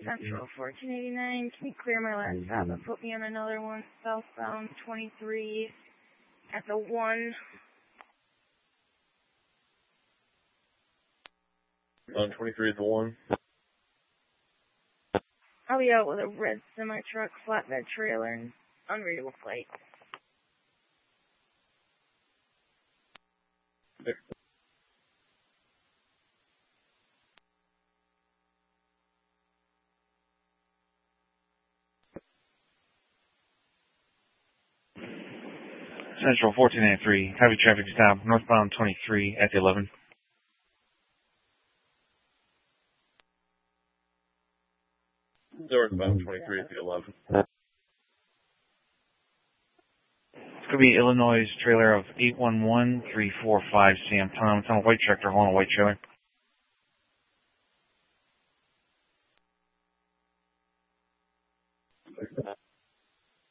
Central 1489, can you clear my last stop and put me on another one, southbound 23 at the 1. On 23 at the 1. I'll be out with a red semi-truck, flatbed trailer, and unreadable plate. There. Central 1493, heavy traffic stop, northbound 23 at the 11. Northbound 23 at the 11. It's going to be Illinois trailer of 811345 Sam Tom. It's on a white tractor hauling a white trailer.